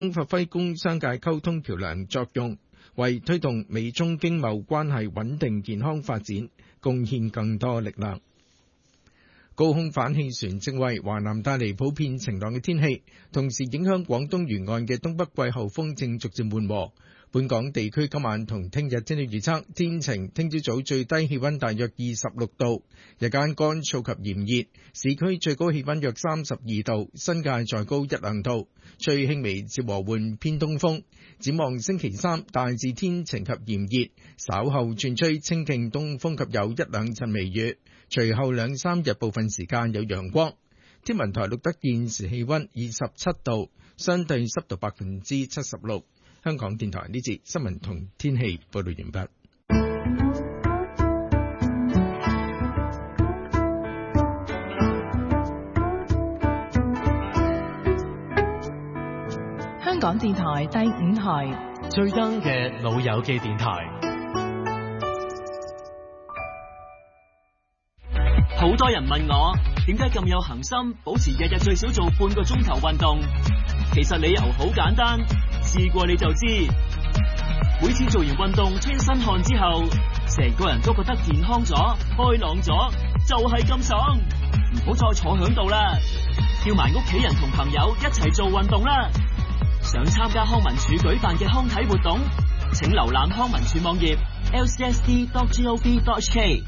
發揮工商界溝通橋樑作用，為推動美中經貿關係穩定健康發展貢獻更多力量。高空反氣旋正為華南帶嚟普遍晴朗嘅天氣，同時影響廣東沿岸嘅東北季候風正逐漸緩和。本港地區今晚同聽日天氣預測天晴，聽朝早最低氣溫大約26度，日間乾燥及炎熱，市區最高氣溫約32度，新界再高1-2度，吹輕微至和緩偏東風。展望星期三大致天晴及炎熱，稍後轉吹清勁東風及有1-2陣微雨，隨後2-3日部分時間有陽光。天文台錄得現時氣溫27度，相對濕度76%。香港電台呢節新聞同天氣報道完畢。 香港電台第5台最燈嘅老友記電台。 好多人問我點解咁有恆心，保持日日最少做半個鐘頭運動。其實理由好簡單，試過你就知。每次做完運動出一身汗之後，成個人都覺得健康咗、開朗咗，就係咁爽。唔好再坐響度啦，叫埋屋企人同朋友一齊做運動啦。想參加康文署舉辦嘅康體活動，請瀏覽康文署網頁 lcsd.gov.hk。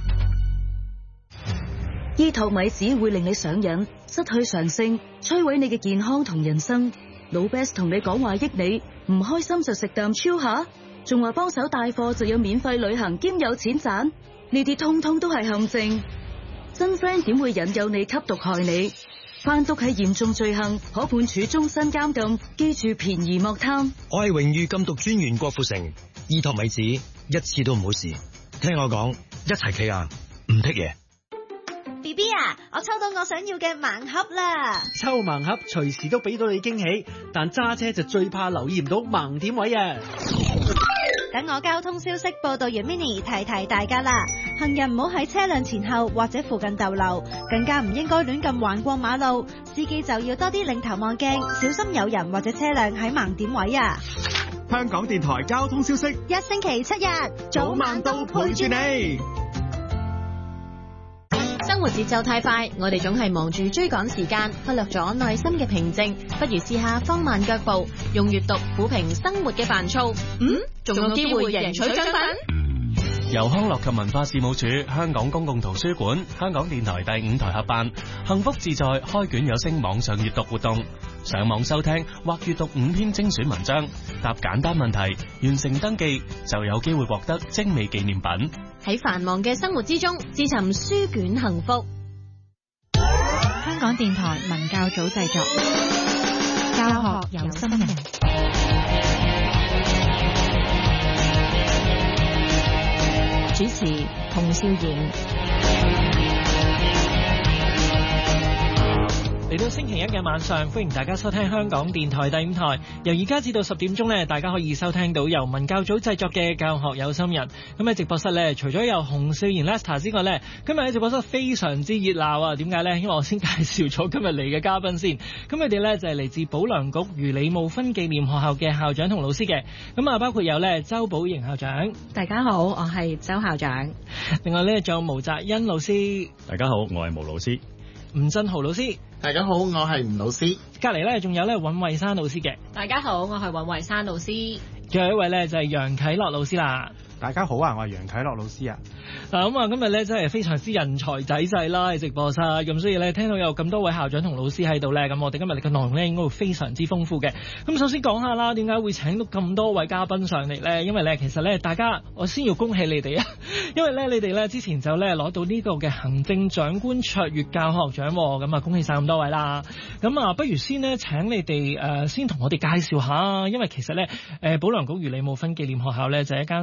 醫托米子會令你上癮、失去常性，摧毀你嘅健康同人生。老 Best 同你講話益你，唔開心就食啖超下，仲話幫手帶貨就有免費旅行兼有錢賺，呢啲通通都係陷阱。真 friend 點會引誘你吸毒害你？販毒係嚴重罪行，可判處終身監禁。記住便宜莫貪。 我係榮譽禁毒專員郭富城，醫托米子一次都唔好試，聽我講，一齊企硬，唔剔嘢。 B B 啊，我抽到我想要嘅盲盒啦！ 抽盲盒隨時都俾到你驚喜，但揸車就最怕留意唔到盲點位啊！ 等我交通消息報道完 Mini 提提大家啦，行人唔好喺車輛前後或者附近逗留，更加唔應該亂咁橫過馬路，司機就要多啲擰頭望鏡，小心有人或者車輛喺盲點位啊！ 香港電台交通消息， 一星期7日早晚都陪住你。 生活節奏太快，我哋總係忙住追趕時間，忽略咗內心嘅平靜。不如試下放慢腳步，用閱讀撫平生活嘅煩躁。仲有機會贏取獎品。 由康樂及文化事務署、香港公共圖書館、香港電台第5台合辦，幸福自在開卷有聲網上閱讀活動。上網收聽或閱讀5篇精選文章，答簡單問題，完成登記就有機會獲得精美紀念品。 喺繁忙嘅生活之中，自尋書卷幸福。 香港電台文教組製作，教學有心人。主持洪少賢。 嚟到星期一嘅晚上，歡迎大家收聽香港電台第5台。由而家至到10點鐘呢，大家可以收聽到由文教組製作嘅教學有心人。咁喺直播室呢，除咗有洪少賢 Lester 之外呢，今日喺直播室非常之熱鬧啊！點解呢？因為我先介紹咗今日嚟嘅嘉賓先。咁佢哋呢就係嚟自保良局余李慕芬紀念學校嘅校長同老師嘅。咁啊，包括有呢周寶瑩校長。 大家好，我係周校長。 另外呢，仲有毛澤恩老師。 大家好，我係毛老師。 吳振豪老師。 大家好，我係吳老師。 隔籬咧仲有咧尹慧珊老師嘅。 大家好，我係尹慧珊老師。 最後一位咧就係楊啟樂老師啦。 大家好啊，我係楊啟樂老師啊。 嗱咁啊，今日咧真係非常之人才濟濟啦喺直播室，咁所以咧聽到有咁多位校長同老師喺度咧，咁我哋今日嘅內容咧應該會非常之豐富嘅。咁首先講下啦，點解會請到咁多位嘉賓上嚟咧？因為咧其實咧大家，我先要恭喜你哋啊，因為咧你哋咧之前就咧攞到呢個嘅行政長官卓越教學獎，咁啊恭喜晒咁多位啦。咁啊，不如先咧請你哋先同我哋介紹下，因為其實咧保良局余李慕芬紀念學校咧就係一間特殊學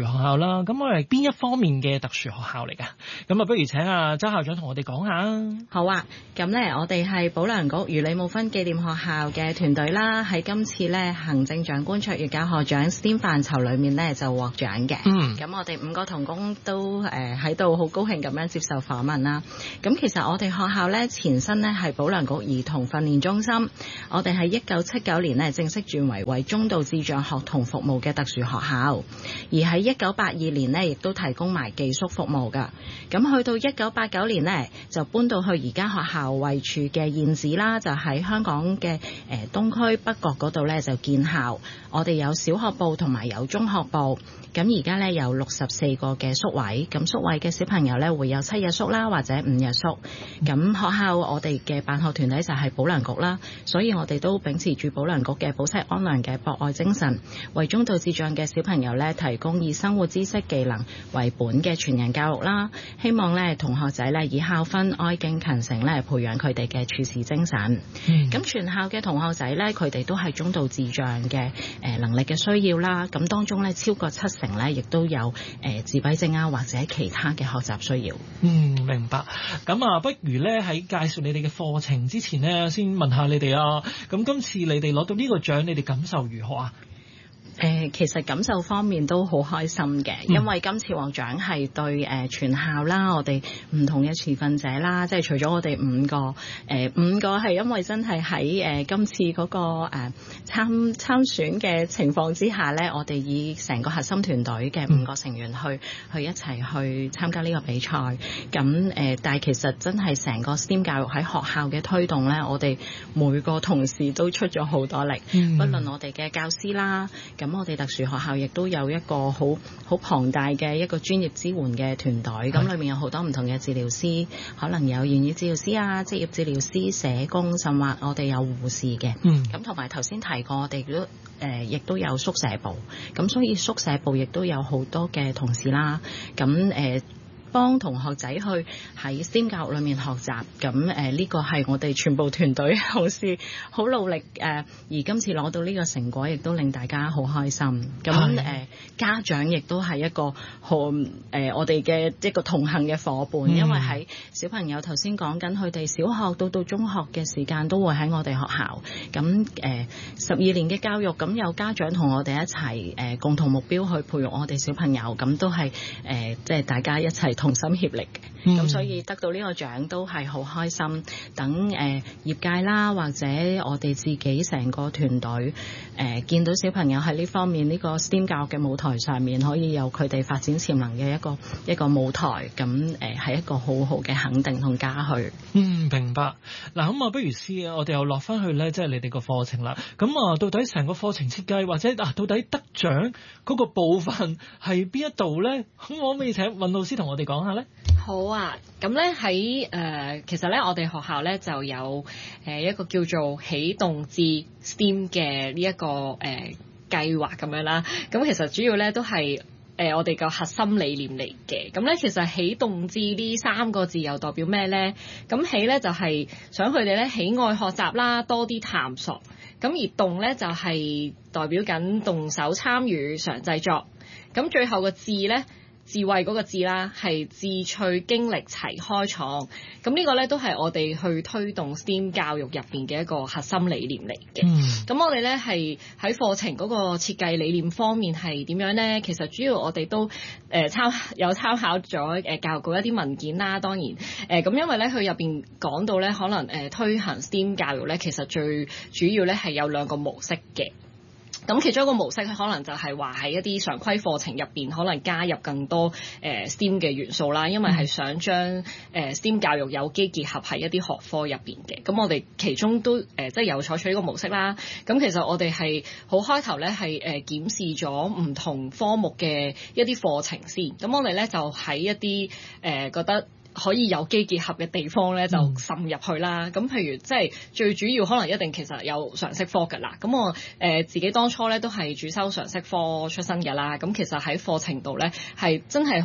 校啦。咁我哋邊一方面嘅特殊學校嚟㗎？咁啊，不如請阿周校長同我哋講下。 好啊，咁咧我哋係保良局如理武勳紀念學校嘅團隊啦，喺今次咧行政長官卓越教學獎 STEAM 範疇裏面咧就獲獎嘅。咁我哋5個同工都喺度好高興咁樣接受訪問啦。咁其實我哋學校咧前身咧係保良局兒童訓練中心，我哋喺1979年咧正式轉為中度智障學童服務嘅特殊學校，而喺1982年咧亦都提供埋寄宿服務㗎。咁去到1989年咧就搬到去而家學校位處嘅現址啦，就喺香港嘅東區北角嗰度咧就建校。我哋有小學部同埋有中學部。咁而家咧有64個嘅宿位，咁宿位嘅小朋友咧會有7日宿啦，或者5日宿。咁學校我哋嘅辦學團體就係保良局啦，所以我哋都秉持住保良局嘅保質安良嘅博愛精神，為中度智障嘅小朋友咧提供以生活知識技能為本嘅全人教育啦。希望咧同學仔咧以孝訓、愛敬、勤誠咧培養佢哋嘅處事精神。咁全校嘅同學仔咧，佢哋都係中度智障嘅能力嘅需要啦。咁當中咧超過70%咧，亦都有自閉症啊，或者其他嘅學習需要。 明白。咁啊，不如咧喺介紹你哋嘅課程之前咧，先問下你哋啊。咁今次你哋攞到呢個獎，你哋感受如何啊？ 其實感受方面都好開心嘅，因為今次獲獎係對全校啦，我哋唔同嘅持份者啦，即係除咗我哋5個係因為真係喺今次嗰個參選嘅情況之下咧，我哋以成個核心團隊嘅5個成員去一齊去參加呢個比賽。咁但係其實真係成個 STEAM 教育喺學校嘅推動咧，我哋每個同事都出咗好多力，不論我哋嘅教師啦。咁我哋特殊學校亦都有一個好龐大嘅一個專業支援嘅團隊，咁裏面有好多唔同嘅治療師，可能有言語治療師啊、職業治療師、社工，甚或我哋有護士嘅。咁同埋頭先提過，我哋都亦都有宿舍部，咁所以宿舍部亦都有好多嘅同事啦。咁幫同學仔去喺 STEAM 教育裏面學習，咁呢個係我哋全部團隊同事好努力而今次攞到呢個成果，亦都令大家好開心。咁家長亦都係一個我哋嘅一個同行嘅夥伴，因為喺小朋友頭先講緊佢哋小學到中學嘅時間都會喺我哋學校。咁12年嘅教育，咁有家長同我哋一齊共同目標去培育我哋小朋友，咁都係即係大家一齊同心協力嘅，咁所以得到呢個獎都係好開心。等業界啦，或者我哋自己成個團隊見到小朋友喺呢方面呢個 STEAM 教育嘅舞台上面，可以有佢哋發展潛能嘅一個舞台，咁係一個好好嘅肯定同嘉許。 明白。嗱，咁啊，不如試我哋又落翻去咧，即係你哋個課程啦。咁啊，到底成個課程設計或者到底得獎嗰個部分係邊一度咧？咁我可唔可以請尹老師同我哋講下咧？ 好啊，咁咧喺其實咧我哋學校咧就有一個叫做起動至 STEAM 嘅呢一個計劃咁樣啦。咁其實主要咧都係我哋個核心理念嚟嘅。咁咧其實起動至呢3個字又代表咩咧？咁起咧就係想佢哋咧喜愛學習啦，多啲探索。咁而動咧就係代表緊動手參與常製作。咁最後個智咧，智慧嗰個智啦，係智趣經歷齊開創。咁呢個咧都係我哋去推動 STEAM 教育入邊嘅一個核心理念嚟嘅。咁我哋咧係喺課程嗰個設計理念方面係點樣咧？其實主要我哋都參考咗教育局一啲文件啦。當然咁因為咧佢入邊講到咧，可能推行 STEAM 教育咧，其實最主要咧係有2個模式嘅。咁其中一個模式可能就係話喺一啲常規課程入邊，可能加入更多STEAM 嘅元素啦，因為係想將STEAM 教育有機結合喺一啲學科入邊嘅。咁我哋其中都即係有採取呢個模式啦。咁其實我哋係好開頭咧係檢視咗唔同科目嘅一啲課程先。咁我哋咧就喺一啲覺得可以有機結合嘅地方咧，就滲入去啦。咁譬如即係最主要，可能一定其實有常識科㗎啦。咁我自己當初咧都係主修常識科出身㗎啦。咁其實喺課程度咧係真係好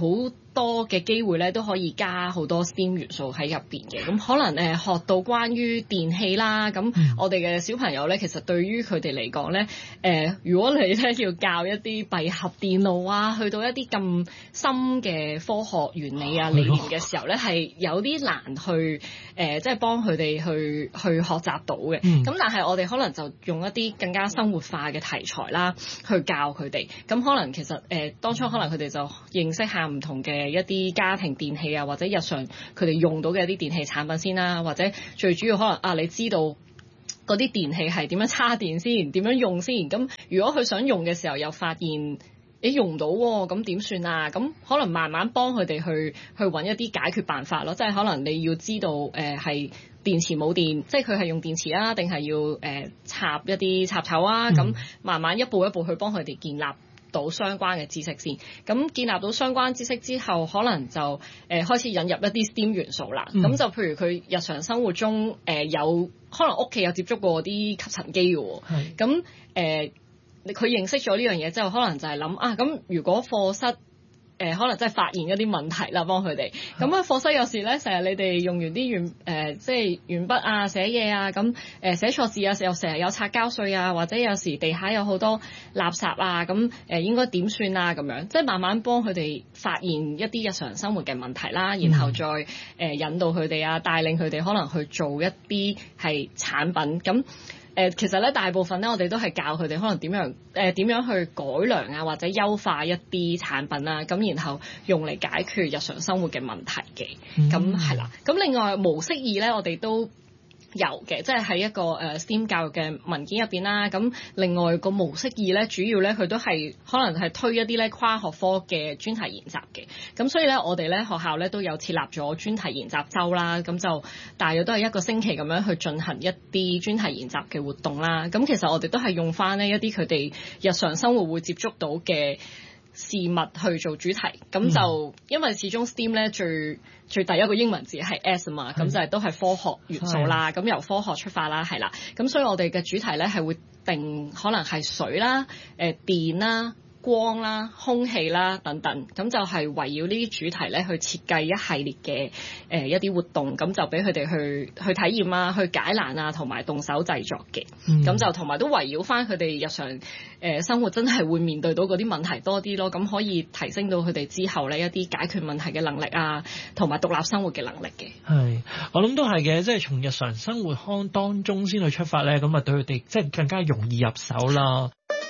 多嘅機會咧，都可以加好多 STEM 元素喺入邊嘅。咁可能學到關於電器啦，咁我哋嘅小朋友咧，其實對於佢哋嚟講咧，如果你咧要教一啲閉合電路啊，去到一啲咁深嘅科學原理啊理念嘅時候咧，係有啲難去即係幫佢哋去學習到嘅。咁但係我哋可能就用一啲更加生活化嘅題材啦，去教佢哋。咁可能其實當初可能佢哋就認識下唔同嘅一啲家庭電器啊，或者日常佢哋用到嘅一啲電器產品先啦，或者最主要可能你知道嗰啲電器係點樣叉電先，點樣用先。咁如果佢想用嘅時候又發現用唔到喎，咁點算啊？咁可能慢慢幫佢哋去揾一啲解決辦法咯。即係可能你要知道係電池冇電，即係佢係用電池啊，定係要插一啲插頭啊？咁慢慢一步一步去幫佢哋建立到相關嘅知識先。咁建立到相關知識之後，可能就開始引入一啲 STEM 元素啦。咁就譬如佢日常生活中有可能屋企有接觸過啲吸塵機嘅喎。咁佢認識咗呢樣嘢之後，可能就係諗咁如果課室可能真係發現一啲問題啦，幫佢哋。咁課室有時咧，成日你哋用完啲即係鉛筆啊、寫嘢啊，咁寫錯字啊，又成日有擦膠碎啊，或者有時地下有好多垃圾啊，咁應該點算啊？咁樣即係慢慢幫佢哋發現一啲日常生活嘅問題啦，然後再引導佢哋啊，帶領佢哋可能去做一啲係產品咁。其實咧，大部分咧，我哋都係教佢哋可能點樣去改良啊，或者優化一啲產品啦，咁然後用嚟解決日常生活嘅問題嘅。咁係啦。咁另外模式2咧，我哋都有嘅，即係喺一個STEAM 教育嘅文件入邊啦。咁另外個模式2咧，主要咧佢都係可能係推一啲咧跨學科嘅專題研習嘅。咁所以咧，我哋咧學校咧都有設立咗專題研習週啦。咁就大約都係1個星期咁樣去進行一啲專題研習嘅活動啦。咁其實我哋都係用翻呢一啲佢哋日常生活會接觸到嘅事物去做主題。咁就因為始終 STEAM 咧最第一個英文字係 S 啊嘛，咁就係都係科學元素啦，咁由科學出發啦，係啦，咁所以我哋嘅主題咧係會定可能係水啦、電啦、光啦、空氣啦等等，咁就係圍繞呢啲主題咧去設計一系列嘅一啲活動，咁就俾佢哋去體驗啊、去解難啊，同埋動手製作嘅，咁就同埋都圍繞翻佢哋日常生活真係會面對到嗰啲問題多啲咯，咁可以提升到佢哋之後咧一啲解決問題嘅能力啊，同埋獨立生活嘅能力嘅。 係，我諗都係嘅，即係從日常生活當中先去出發咧，咁啊對佢哋即係更加容易入手啦。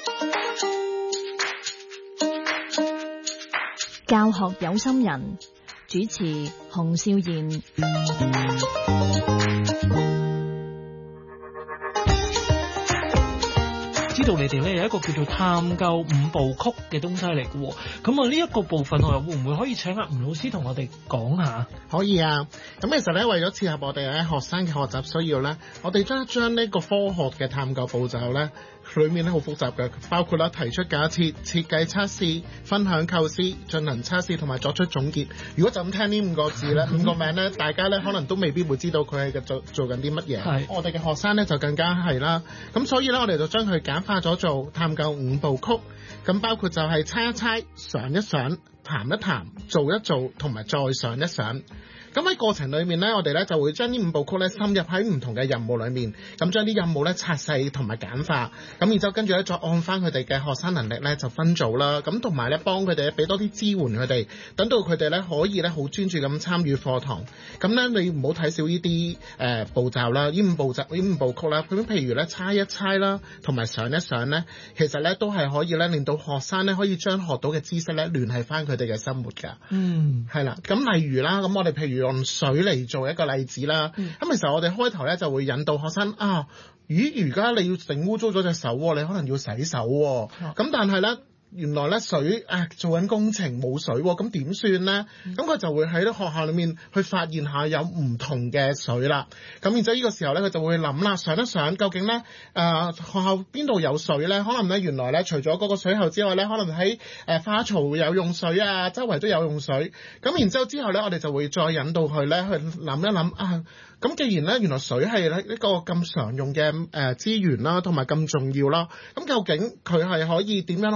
教學有心人，主持洪少賢。 知道你哋咧有一個叫做探究5部曲嘅東西嚟嘅喎，咁啊呢一個部分我又會唔會可以請阿吳老師同我哋講下？ 可以啊，咁其實咧為咗切合我哋咧學生嘅學習需要咧，我哋將呢個科學嘅探究步驟咧，裏面咧好複雜嘅，包括啦提出假設、設計測試、分享構思、進行測試同埋作出總結。如果就咁聽呢5個字咧，5個名咧，大家咧可能都未必會知道佢係做緊啲乜嘢。我哋嘅學生咧就更加係啦。咁所以咧，我哋就將佢簡化咗做探究5部曲。咁包括就係猜一猜、想一想、談一談、做一做同埋再想一想。咁喺過程裏面咧，我哋咧就會將呢5部曲咧深入喺唔同嘅任務裏面，咁將啲任務咧拆細同埋簡化，咁然之後跟住咧再按翻佢哋嘅學生能力咧就分組啦，咁同埋咧幫佢哋俾多啲支援佢哋，等到佢哋咧可以咧好專注咁參與課堂。咁咧你唔好睇少呢啲步驟啦，呢5部曲啦，咁譬如咧猜一猜啦，同埋想一想咧，其實咧都係可以咧令到學生咧可以將學到嘅知識咧聯繫翻佢哋嘅生活㗎。係啦，咁例如啦，咁我哋譬如用水嚟做一個例子啦，咁其實我哋開頭咧就會引導學生而家你要整污糟咗隻手，你可能要洗手，咁但係咧原來咧水做緊工程冇水，咁點算咧？咁佢就會喺學校裏面去發現下有唔同嘅水啦。咁然之後呢個時候咧，佢就會諗啦，想一想究竟咧學校邊度有水咧？可能咧原來咧除咗嗰個水喉之外咧，可能喺花槽有用水啊，周圍都有用水。咁然之後之後咧，我哋就會再引導佢咧去諗一諗咁既然咧原來水係一個咁常用嘅資源啦，同埋咁重要啦，咁究竟佢係可以點樣可以慳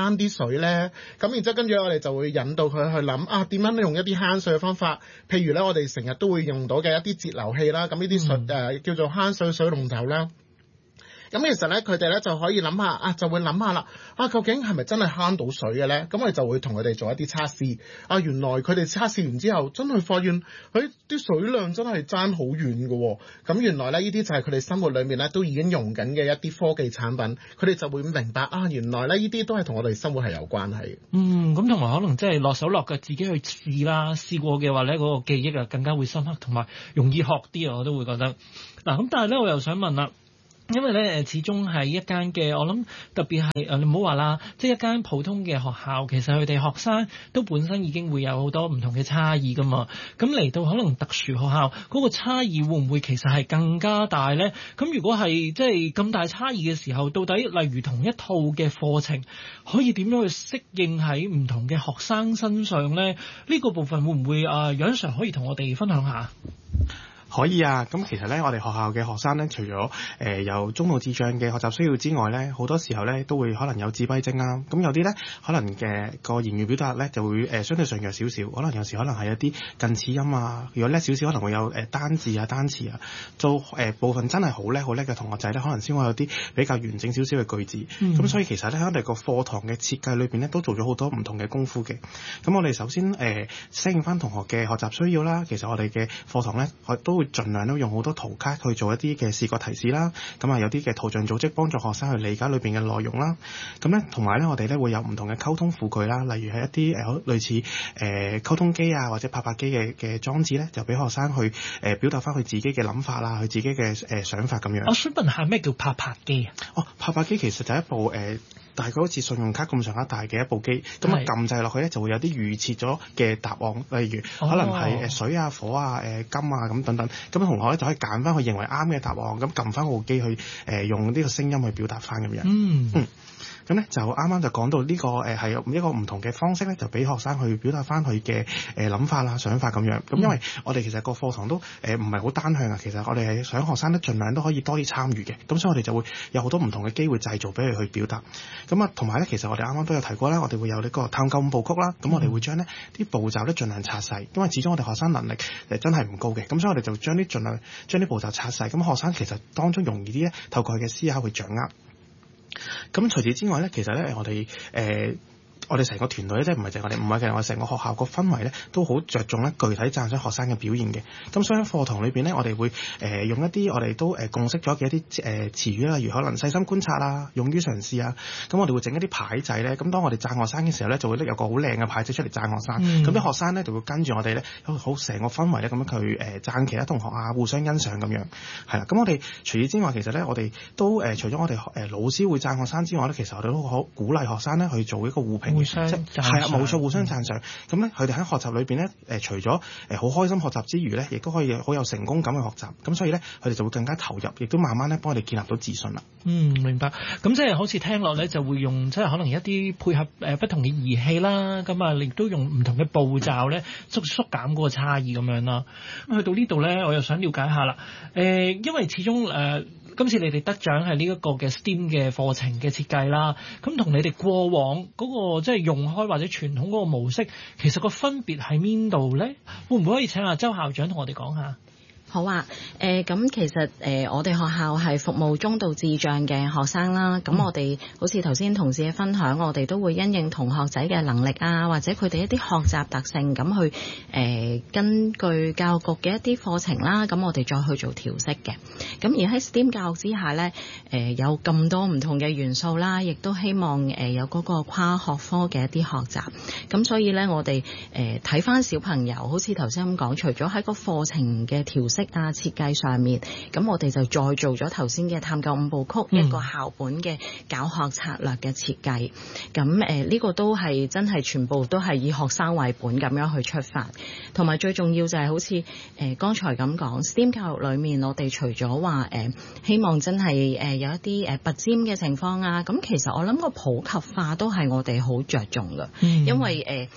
慳啲水咧？咁然之後跟住我哋就會引導佢去諗點樣用一啲慳水嘅方法，譬如咧我哋成日都會用到嘅一啲節流器啦，咁呢啲水叫做慳水水龍頭啦。咁其實咧，佢哋咧就可以諗下就會諗下啦，究竟係咪真係慳到水嘅咧？咁我哋就會同佢哋做一啲測試。原來佢哋測試完之後，真係發現啲水量真係爭好遠㗎喎。咁原來咧，呢啲就係佢哋生活裏面咧都已經用緊嘅一啲科技產品。佢哋就會明白原來咧呢啲都係同我哋生活係有關係嘅。 咁同埋可能即係落手落腳自己去試啦，試過嘅話咧，嗰個記憶更加會深刻，同埋容易學啲我都會覺得。咁但係咧，我又想問啦。因為咧始終係一間嘅，我諗特別係你唔好話啦，即係一間普通嘅學校，其實佢哋學生都本身已經會有好多唔同嘅差異噶嘛。咁嚟到可能特殊學校嗰個差異會唔會其實係更加大咧？咁如果係即係咁大差異嘅時候，到底例如同一套嘅課程可以點樣去適應喺唔同嘅學生身上咧？呢個部分會唔會楊 Sir 可以同我哋分享下？ 可以啊，咁其實咧，我哋學校嘅學生咧，除咗有中度智障嘅學習需要之外咧，好多時候咧都會可能有自閉症啦。咁有啲咧可能嘅個言語表達咧就會相對上弱少少，可能有時可能係一啲近似音啊。如果叻少少，可能會有單字啊、單詞啊。做部分真係好叻嘅同學仔咧，可能先會有啲比較完整少少嘅句子。咁所以其實咧喺我哋個課堂嘅設計裏邊咧，都做咗好多唔同嘅功夫嘅。咁我哋首先適應翻同學嘅學習需要啦。其實我哋嘅課堂咧，都會盡量都用好多圖卡去做一啲嘅視覺提示啦，咁有啲嘅圖像組織幫助學生去理解裏邊嘅內容啦。咁咧同埋咧，我哋咧會有唔同嘅溝通輔具啦，例如係一啲類似溝通機啊或者拍拍機嘅裝置咧，就俾學生去表達翻佢自己嘅諗法啦，佢自己嘅想法咁樣。 我想問下咩叫拍拍機啊？ 拍拍機其實就係一部大概好似信用卡咁上下大嘅一部機，咁撳掣落去咧就會有啲預設咗嘅答案，例如可能係水啊、火啊、金啊咁等等，咁同學咧就可以揀翻佢認為啱嘅答案，咁撳翻部機去用呢個聲音去表達翻咁樣。咁咧就啱啱就講到呢個係一個唔同嘅方式咧，就俾學生去表達翻佢嘅諗法啦、想法咁樣。咁因為我哋其實個課堂都唔係好單向啊，其實我哋係想學生咧盡量都可以多啲參與嘅。咁所以我哋就會有好多唔同嘅機會製造俾佢去表達。咁同埋咧，其實我哋啱啱都有提過啦，我哋會有呢個探究5部曲啦。咁我哋會將呢啲步驟咧盡量拆細，因為始終我哋學生能力真係唔高嘅。咁所以我哋就盡量將啲步驟拆細。咁學生其實當中容易啲咧，透過佢嘅思考去掌握。咁除此之外咧，其實咧我哋成個團隊咧，即係唔係淨係我哋，唔係嘅，我哋成個學校個氛圍咧，都好着重咧具體讚賞學生嘅表現嘅。咁所以喺課堂裏邊咧，我哋會用一啲我哋都共識咗嘅一啲詞語啦，例如可能細心觀察啊、勇於嘗試啊。咁我哋會整一啲牌仔咧，咁當我哋讚學生嘅時候咧，就會拎有個好靚嘅牌仔出嚟讚學生。咁啲學生咧就會跟住我哋咧，好成個氛圍咧咁樣去讚其他同學啊，互相欣賞咁樣。係啦，咁我哋除此之外，其實咧我哋都除咗我哋老師會讚學生之外咧，其實我哋都好鼓勵學生咧去做一個互評。係啊，冇錯，互相讚賞。咁咧，佢哋喺學習裏邊咧，除咗好開心學習之餘咧，亦都可以好有成功感去學習。咁所以咧，佢哋就會更加投入，亦都慢慢咧幫我哋建立到自信啦。 明白。咁即係好似聽落咧，就會用即係可能一啲配合不同嘅儀器啦，咁啊，亦都用唔同嘅步驟咧，縮減嗰個差異咁樣啦。去到呢度咧，我又想了解下啦。因為始終今次你哋得獎係呢一個嘅 STEAM 嘅課程嘅設計啦，咁同你哋過往嗰個即係用開或者傳統嗰個模式，其實個分別喺邊度咧？會唔會可以請阿周校長同我哋講下？ 好啊，咁其實我哋學校係服務中度智障嘅學生啦。咁我哋好似頭先同事嘅分享，我哋都會因應同學仔嘅能力啊，或者佢哋一啲學習特性咁去根據教育局嘅一啲課程啦，咁我哋再去做調適嘅。咁而喺 STEAM 教育之下咧，有咁多唔同嘅元素啦，亦都希望有嗰個跨學科嘅一啲學習。咁所以咧，我哋睇翻小朋友，好似頭先咁講，除咗喺個課程嘅調適啊設計上面，咁我哋就再做咗頭先嘅探究5部曲，一個校本嘅教學策略嘅設計。咁呢個都係真係全部都係以學生為本咁樣去出發。同埋最重要就係好似剛才咁講 STEAM 教育裏面，我哋除咗話希望真係有一啲拔尖嘅情況啊，咁其實我諗個普及化都係我哋好着重嘅，因為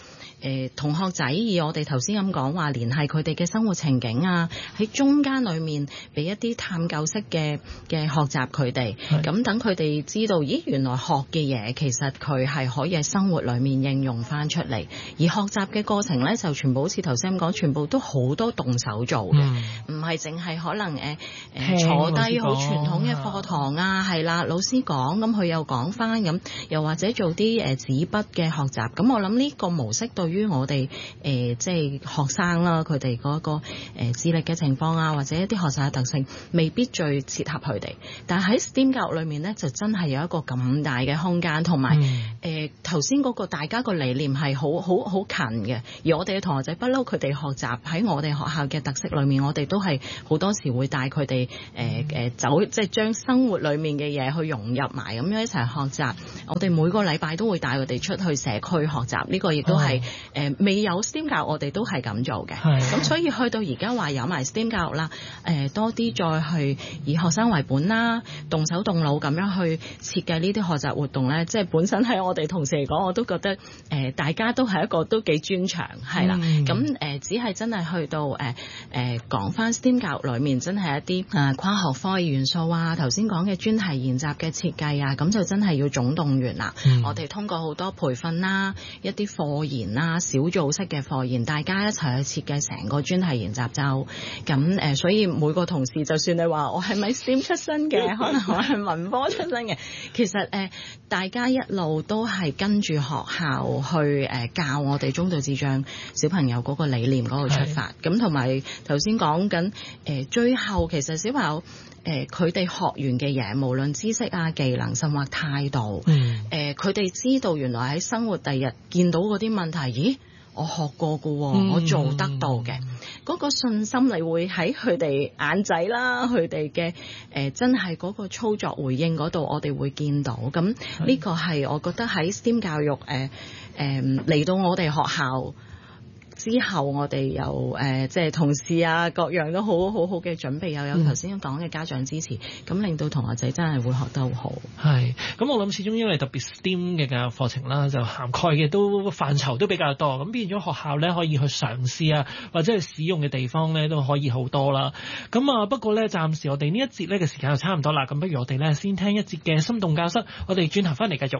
同學仔以我哋頭先咁講話，聯繫佢哋嘅生活情景啊，喺中間裏面俾一啲探究式嘅學習佢哋，咁等佢哋知道，咦，原來學嘅嘢其實佢係可以喺生活裏面應用翻出嚟，而學習嘅過程咧就全部好似頭先咁講，全部都好多動手做嘅，唔係淨係可能坐低好傳統嘅課堂啊，係啦，老師講咁佢又講翻咁，又或者做啲紙筆嘅學習，咁我諗呢個模式對於我哋即係學生啦，佢哋嗰個智力嘅情況啊，或者一啲學習嘅特性，未必最切合佢哋。但係喺 STEAM 教育裏面咧，就真係有一個咁大嘅空間，同埋頭先嗰個大家個理念係好近嘅。而我哋嘅同學仔不嬲，佢哋學習喺我哋學校嘅特色裏面，我哋都係好多時會帶佢哋走，即係將生活裏面嘅嘢去融入埋，咁樣一齊學習。我哋每個禮拜都會帶佢哋出去社區學習，呢個亦都係未有 STEAM 教育，我哋都係咁做嘅。咁所以去到而家話有埋 STEAM 教育啦，多啲再去以學生為本啦，動手動腦咁樣去設計呢啲學習活動咧，即係本身喺我哋同事嚟講，我都覺得大家都係一個都幾專長，係啦。咁只係真係去到講翻 STEAM 教育裏面，真係一啲跨學科嘅元素啊，頭先講嘅專題研習嘅設計啊，咁就真係要總動員啦。我哋通過好多培訓啦，一啲課研啦，小組式嘅課研，大家一齊去設計成個專題研習周。咁所以每個同事，就算你話我係咪 STEAM 出身嘅，可能我係文科出身嘅，其實大家一路都係跟住學校去教我哋中度智障小朋友嗰個理念嗰度出發。咁同埋頭先講緊最後其實小朋友佢哋學完嘅嘢，無論知識啊、技能甚或態度，佢哋知道原來喺生活第日見到嗰啲問題，咦，我學過㗎喎，我做得到嘅，嗰個信心你會喺佢哋眼仔啦，佢哋嘅真係嗰個操作回應嗰度，我哋會見到。咁呢個係我覺得喺 STEAM 教育嚟到我哋學校之後，我哋有即係同事啊，各樣都好嘅準備，又有頭先講嘅家長支持，咁令到同學仔真係會學得好好。 係，咁我諗始終因為特別 STEAM 嘅教育課程啦，就涵蓋嘅都範疇都比較多，咁變咗學校咧可以去嘗試啊，或者係使用嘅地方咧都可以好多啦。咁啊，不過咧暫時我哋呢一節咧嘅時間就差唔多啦，咁不如我哋咧先聽一節嘅心動教室，我哋轉頭翻嚟繼續。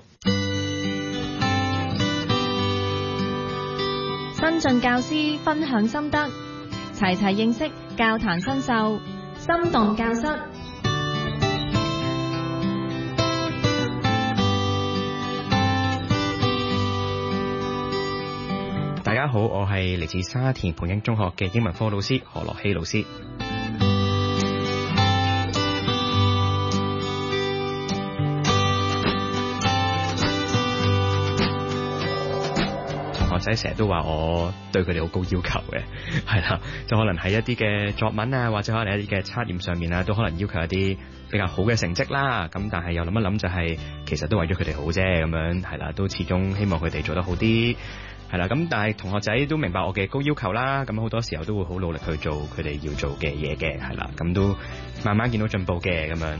新進教師分享心得，齊齊認識教壇新秀，心動教室。 大家好，我係嚟自沙田培英中學嘅英文科老師何樂希老師。學仔成日都話我對佢哋好高要求嘅，係啦，就可能喺一啲嘅作文啊，或者可能一啲嘅測驗上面啊，都可能要求一啲比較好嘅成績啦。咁但係又諗一諗就係，其實都為咗佢哋好啫，咁樣係啦，都始終希望佢哋做得好啲，係啦。咁但係同學仔都明白我嘅高要求啦，咁好多時候都會好努力去做佢哋要做嘅嘢嘅，係啦，咁都慢慢見到進步嘅咁樣。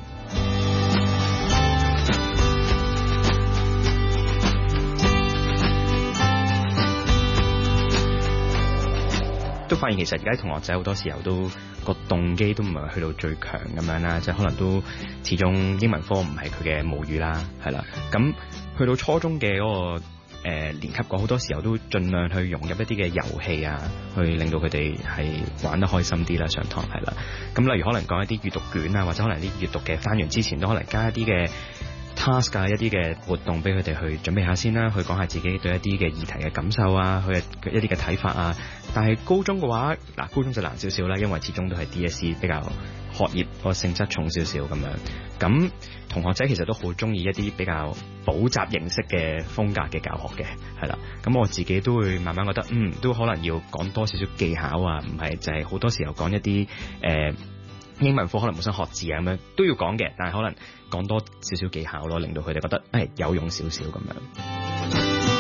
都發現其實而家同學仔好多時候都個動機都唔係去到最強咁樣啦，即係可能都始終英文科唔係佢嘅母語啦，係啦。咁去到初中嘅嗰個年級講，好多時候都盡量去融入一啲嘅遊戲啊，去令到佢哋係玩得開心啲啦，上堂係啦。咁例如可能講一啲閱讀卷啊，或者可能啲閱讀嘅翻完之前都可能加一啲嘅task 啊，一啲嘅活動俾佢哋去準備下先啦，去講下自己對一啲嘅議題嘅感受啊，佢一啲嘅睇法啊。但係高中嘅話，高中就難少少啦，因為始終都係 DSE 比較學業個性質重少少咁樣。咁同學仔其實都好中意一啲比較補習形式嘅風格嘅教學嘅，係啦。咁我自己都會慢慢覺得，都可能要講多少少技巧啊，唔係就係好多時候講一啲英文科可能本身學字啊咁樣都要講嘅，但係可能講多少少技巧咯，令到佢哋覺得有用少少咁樣。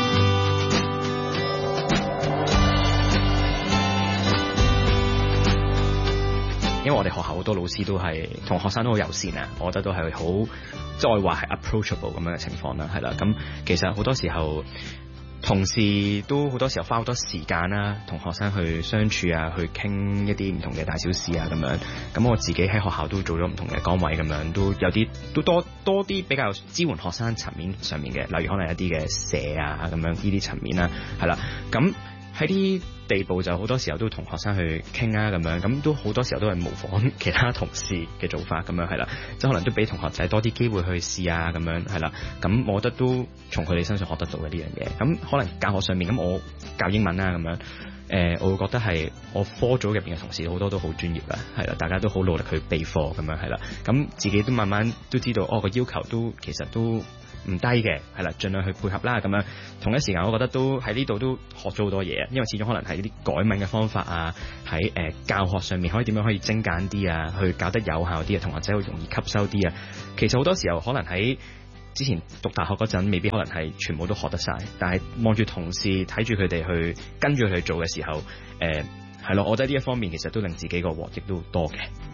因為我哋學校好多老師都係同學生都好友善啊，我覺得都係好再話係 approachable 咁樣嘅情況啦，係啦。咁其實好多時候同事都好多時候花好多時間啦，同學生去相處啊，去傾一啲唔同嘅大小事啊咁樣。咁我自己喺學校都做咗唔同嘅崗位咁樣，都有啲都多啲比較支援學生層面上面嘅，例如可能一啲嘅社啊咁樣呢啲層面啦，係啦。咁喺啲地步就好多時候都同學生去傾啊咁樣，咁都好多時候都係模仿其他同事嘅做法咁樣係啦，即係可能都俾同學仔多啲機會去試啊咁樣係啦，咁我覺得都從佢哋身上學得到嘅呢樣嘢。咁可能教學上面咁我教英文啦咁樣，我會覺得係我科組入邊嘅同事好多都好專業啦，係啦，大家都好努力去備課咁樣係啦，咁自己都慢慢都知道個要求都其實都唔低嘅，係啦，盡量去配合啦咁樣。同一時間，我覺得都喺呢度都學咗好多嘢，因為始終可能係啲改文嘅方法啊，喺教學上面可以點樣可以精簡啲啊，去教得有效啲啊，同學仔會容易吸收啲啊。其實好多時候可能喺之前讀大學嗰陣，未必可能係全部都學得晒，但係望住同事睇住佢哋去跟住佢哋做嘅時候，係咯，我覺得呢一方面其實都令自己個獲益都多嘅。